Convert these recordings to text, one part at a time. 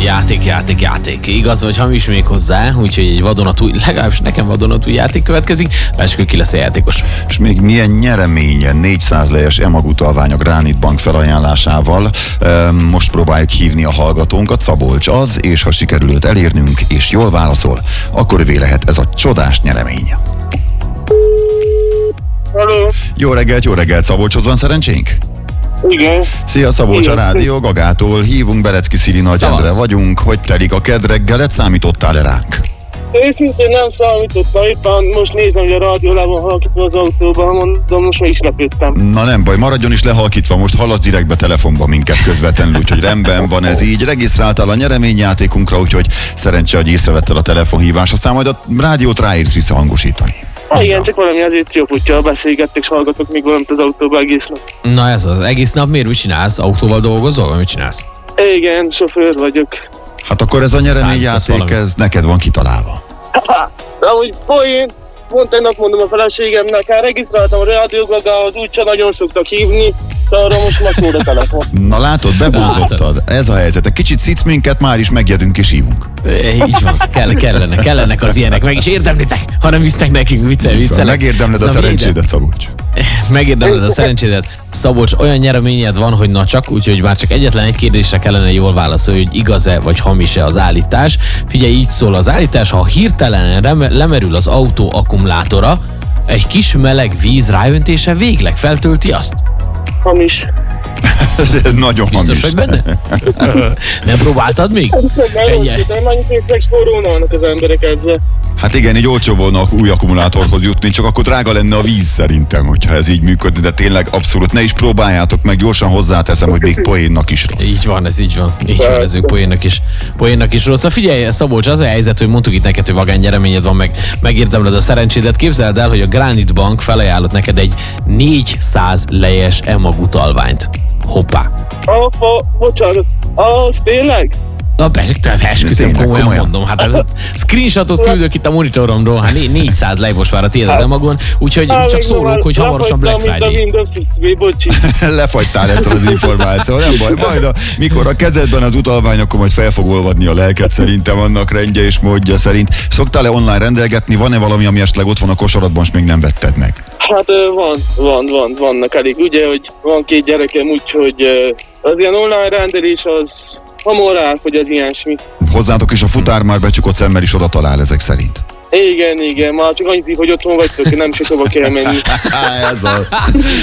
Játék. Igaz vagy hamis még hozzá, úgyhogy egy vadonatúj, legalábbis nekem vadonatúj játék következik. Lássuk, ki lesz a játékos. És még milyen nyereménye 400 lejes emagutalvány a Granit Bank felajánlásával. Most próbáljuk hívni a hallgatónkat. Szabolcs az, és ha sikerül őt elérnünk, és jól válaszol, akkor övé lehet ez a csodás nyeremény. Halló. Jó reggelt, Szabolcshoz van szerencsénk? Igen. Szia Szabolcs, a Rádió Gagától hívunk, Berecki Szili Nagy Endre vagyunk. Hogy telik a kedd reggelet, számítottál-e ránk? Őszintén nem számítottam, éppen most nézem, hogy a rádió le van halkítva az autóban, mondom, most már is lepődtem. Na nem baj, maradjon is lehalkítva, most hallasz direktbe telefonba minket közvetlenül, úgyhogy rendben van ez így. Regisztráltál a nyereményjátékunkra, úgyhogy szerencse, hogy észrevetted a telefonhívás, aztán majd a rádiót ráérsz visszahangosítani. Igen, csak valami azért jóputja, beszélgettek és hallgatok még valamit az autóban egész nap. Na ez az egész nap miért? Mit csinálsz? Autóval dolgozol, vagy mit csinálsz? Igen, sofőr vagyok. Hát akkor ez a nyereményjáték, ez neked van kitalálva. De amúgy poén, pont egy nap mondom a feleségemnek, hát regisztráltam a Rádió Gagához, úgyse nagyon szoktak hívni, de arra most ma szól a telefon. Na látod, bebonzottad. Ez a helyzet. Egy kicsit szitsz minket, már is megjedünk és hívunk. Így van, kellenek az ilyenek, meg is érdemlitek, ha nem visznek nekünk viccelek. Megérdemled a szerencsédet, Szabolcs. Megérdemled a szerencsédet. Szabolcs, olyan nyereményed van, hogy na csak, úgyhogy már csak egyetlen egy kérdésre kellene jól válaszolni, hogy igaz-e vagy hamis-e az állítás. Figyelj, így szól az állítás, ha hirtelen lemerül az autó akkumulátora, egy kis meleg víz ráöntése végleg feltölti azt. Hamis. Nagyon hamis. Biztos vagy benne? Nem próbáltad még? Nem annyit megspórolnának az emberek ezzel. Hát igen, így olcsó volna új akkumulátorhoz jutni, csak akkor drága lenne a víz szerintem, hogyha ez így működne, de tényleg abszolút ne is próbáljátok meg, gyorsan hozzáteszem, hogy még poénnak is rossz. Így van, ez ő poénnak is rossz. Figyelj, Szabolcs, az a helyzet, hogy mondtuk itt neked, hogy vagány nyereményed van, meg megérdemled a szerencsédet. Képzeld el, hogy a Granit Bank felajánlott neked egy 400 lejes emagutalványt. Hoppá. Bocsánat, az tényleg? Na persze, esküszöm, komolyan mondom. Hát ez a screenshotot küldök itt a monitoromról, hát 400 lej most már a tiéd az emagon, úgyhogy csak szólunk, hogy hamarosan Black Friday. Lefagytál ettől az információ, nem baj, majd mikor a kezedben az utalvány, akkor majd fel fog olvadni a lelked, szerintem annak rendje és módja szerint. Szoktál-e online rendelgetni, van-e valami, ami esetleg ott van a kosaratban, és még nem vetted meg? Hát vannak elég, ugye, hogy van 2 gyerekem, úgyhogy az ilyen online rendelés az hamar elfogy az ilyesmi. Hozzátok is a futár már becsukott szemmel is oda talál ezek szerint. Igen, már csak annyit, hogy otthon vagytok, nem se hova kell menni. Ez az.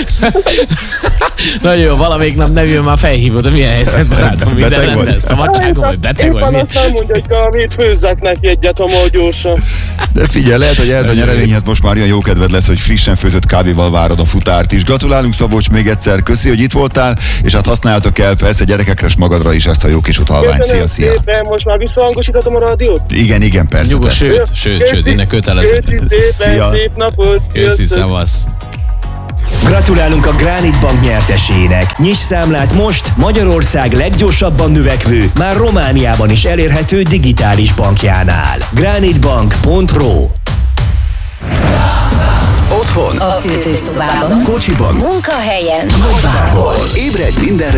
Nagyon jó, valamelyik nap nem jön, már felhívod, milyen helyzet, barátom, minden rendben, szabadságom, vagy beteg vagy mi? Azt nem mondja, hogy kávét főzzek neki egyet hamar gyorsan. De figyelj, lehet, hogy ez a nyereményhez most már olyan jó kedved lesz, hogy frissen főzött kávéval várod a futárt is. Gratulálunk, Szabolcs, még egyszer, köszi, hogy itt voltál, és hát használjátok el persze gyerekekre és magadra is ezt a jó kis utalványt. Szia. Szépen, most már visszahangosíthatom a rádiót? Igen, persze. Nyugos, sőt, innen kötelező. Szépen, szép napot! Köszi, szevasz! Gratulálunk a Granit Bank nyertesének. Nyiss számlát most Magyarország leggyorsabban növekvő, már Romániában is elérhető digitális bankjánál. granitbank.ro. Otthon, a fürdőszobában, kocsiban, munkahelyen, vagy bárhol. Ébredj minden